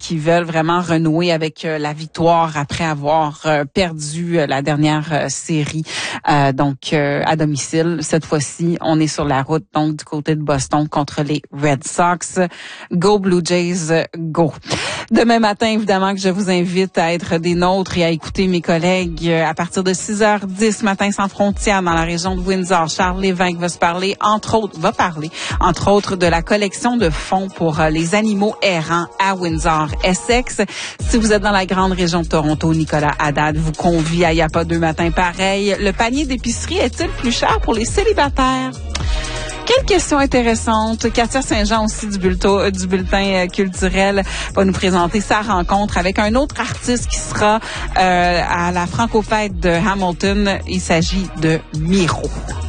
qui veulent vraiment renouer avec la victoire après avoir perdu la dernière série. Donc, à domicile. Cette fois-ci, on est sur la route, donc, du côté de Boston contre les Red Sox. Go Blue Jays, go! Demain matin, évidemment, que je vous invite à être des nôtres et à écouter mes collègues à partir de 6h10, Matin sans frontières, dans la région de Windsor. Charles Lévesque va parler, entre autres, de la collection de fonds pour les animaux errants à Windsor, Essex. Si vous êtes dans la grande région de Toronto, Nicolas Haddad vous convie à Y a pas deux matins pareil. Le panier d'épicerie est-il plus cher pour les célibataires? Quelle question intéressante. Katia Saint-Jean aussi du bulletin culturel va nous présenter sa rencontre avec un autre artiste qui sera à la Franco-Fête de Hamilton. Il s'agit de Miro.